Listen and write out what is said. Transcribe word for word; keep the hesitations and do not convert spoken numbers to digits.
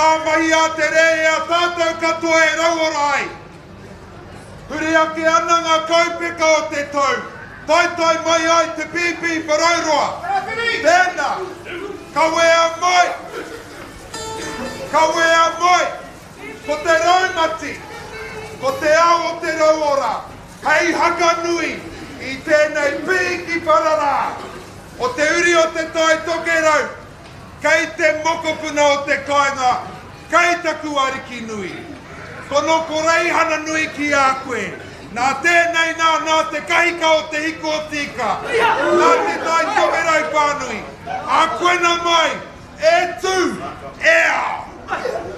mahi a te rei a tātou katoa e rauorai. Huri ake ana ngā kaupeka o te tau. Tai tai mai ai te pipi parauroa. Tēnā, ka wea mai. Ka wea mai. Ko te raumati. Ko te ao o te rauora. Hei haka nui i tēnei piki parara. O te uri o te tai toke rau. Kei te mokopuna o te kāinga. Kei taku ariki nui. Kono ko reihana nui ki a koe. Nā tēnei nā, nā te kahika o te hiko o tika. Nā te tai toke rau pānui. A koe na mai. E tū. E ao.